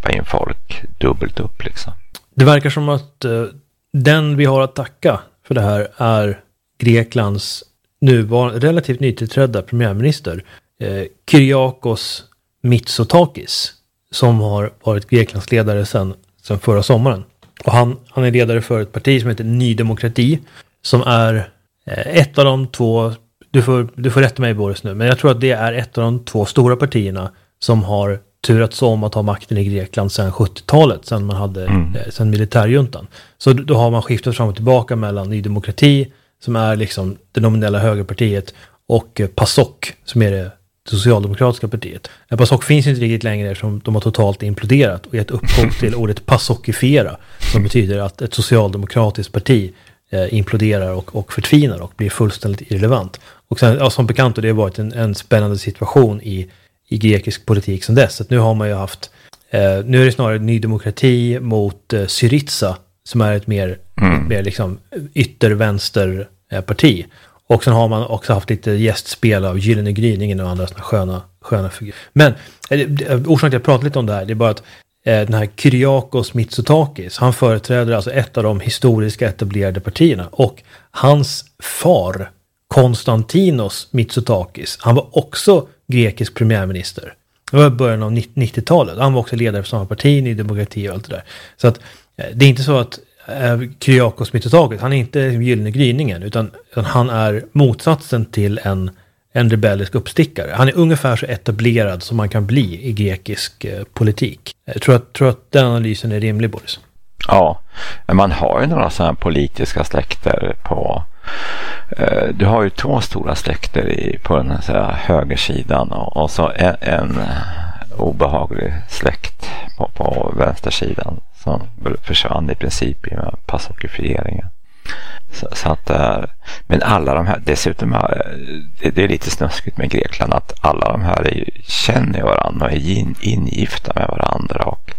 släppa in folk dubbelt upp liksom. Det verkar som att den vi har att tacka för det här är Greklands nuvarande relativt nytillträdda premiärminister Kyriakos Mitsotakis, som har varit Greklands ledare sedan förra sommaren. Och han är ledare för ett parti som heter Ny Demokrati, som är ett av de två, du får rätta mig Boris nu, men jag tror att det är ett av de två stora partierna som har turats om att ha makten i Grekland sedan 70-talet, sedan man hade sedan militärjuntan. Så då har man skiftat fram och tillbaka mellan Ny Demokrati, som är liksom det nominella högerpartiet, och PASOK, som är det socialdemokratiska partiet. PASOK finns inte riktigt längre eftersom de har totalt imploderat och gett upphov till ordet PASOKifiera, som betyder att ett socialdemokratiskt parti imploderar och förtvinar och blir fullständigt irrelevant. Och sen, som bekant, det har varit en spännande situation i grekisk politik sedan dess. Att nu har man ju haft, nu är det snarare Ny Demokrati mot Syriza, som är ett mer liksom yttervänsterparti. Och sen har man också haft lite gästspel av Gyllene Gryningen och andra såna sköna figurer. Men orsaken till att jag pratar lite om det här, det är bara att den här Kyriakos Mitsotakis, han företräder alltså ett av de historiska etablerade partierna, och hans far Konstantinos Mitsotakis, han var också grekisk premiärminister. Det var i början av 90-talet. Han var också ledare för samma parti, Ny Demokrati och allt det där. Så att det är inte så att Kyriakos Mitsotakis, han är inte Gyllene Gryningen, utan han är motsatsen till en rebellisk uppstickare. Han är ungefär så etablerad som man kan bli i grekisk politik. Jag tror att den analysen är rimlig, Boris. Ja, men man har ju några sådana politiska släkter på... Du har ju två stora släkter på den här högersidan och så en obehaglig släkt på vänstersidan som försvann i princip i PASOKifieringen. Så att, men alla de här, dessutom det är lite snuskigt med Grekland att alla de här känner varandra och är ingifta med varandra, och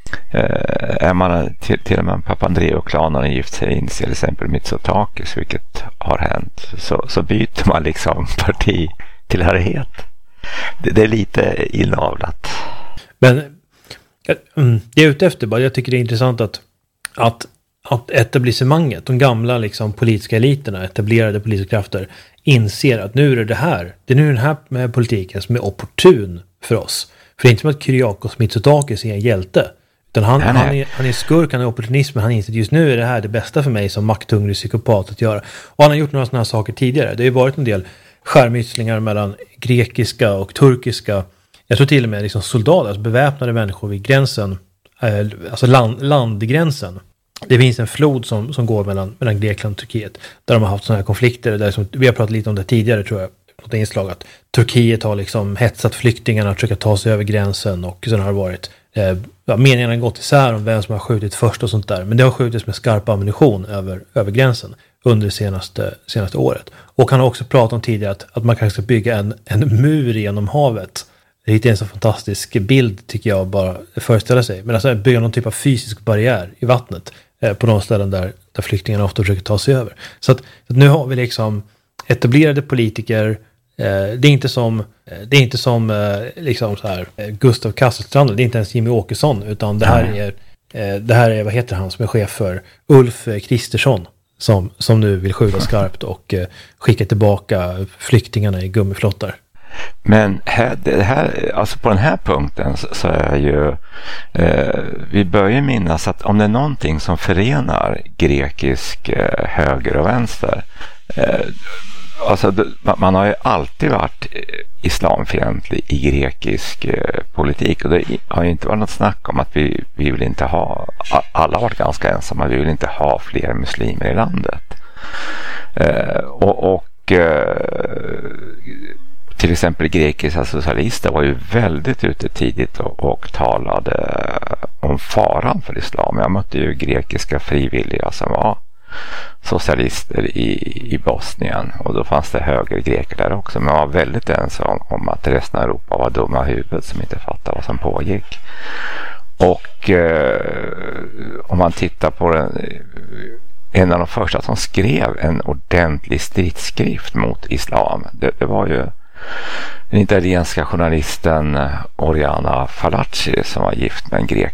är man till och med Papandreou-klanen gift sig in till exempel Mitsotakis, vilket har hänt, så byter man liksom partitillhörighet. Det är lite inavlat. Men jag är ute efter bara, jag tycker det är intressant att etablissemanget, de gamla liksom politiska eliterna, etablerade politiska krafter, inser att nu är det är nu den här politiken som är opportun för oss. För det är inte som att Kyriakos Mitsotakis är en hjälte, utan han är skurk, han är opportunism, men han inser att just nu är det här det bästa för mig som makthungrig psykopat att göra. Och han har gjort några sådana här saker tidigare. Det har ju varit en del skärmytslingar mellan grekiska och turkiska, jag tror till och med liksom soldater, alltså beväpnade människor vid gränsen, alltså landgränsen. Det finns en flod som går mellan Grekland och Turkiet, där de har haft sådana här konflikter, där vi har pratat lite om det tidigare, tror jag, något inslag, att Turkiet har liksom hetsat flyktingarna att försöka ta sig över gränsen, och sen har det varit meningarna har gått isär om vem som har skjutit först och sånt där, men det har skjutits med skarp ammunition över gränsen under det senaste året. Och han har också pratat om tidigare att man kanske ska bygga en mur genom havet. Det är en så fantastisk bild, tycker jag, bara föreställa sig. Men alltså bygga någon typ av fysisk barriär i vattnet på de ställen där flyktingarna ofta försöker ta sig över. Så att nu har vi liksom etablerade politiker. Det är inte som liksom så här Gustav Kasselstrand, det är inte ens Jimmy Åkesson, utan det här är vad heter han som är chef för, Ulf Kristersson, som nu vill skjuta skarpt och skicka tillbaka flyktingarna i gummiflottar. Men alltså på den här punkten så är ju vi bör ju minnas att om det är någonting som förenar grekisk höger och vänster, alltså man har ju alltid varit islamfientlig i grekisk politik, och det har ju inte varit något snack om att vi vill inte ha, alla har varit ganska ensamma, vi vill inte ha fler muslimer i landet, och till exempel grekiska socialister var ju väldigt ute tidigt och talade om faran för islam. Jag mötte ju grekiska frivilliga som var socialister i Bosnien, och då fanns det högergreker där också, men man var väldigt ensam om att resten av Europa var dumma i huvudet som inte fattade vad som pågick. Och om man tittar på en av de första som skrev en ordentlig stridsskrift mot islam, det var ju den italienska journalisten Oriana Fallaci, som var gift med en grek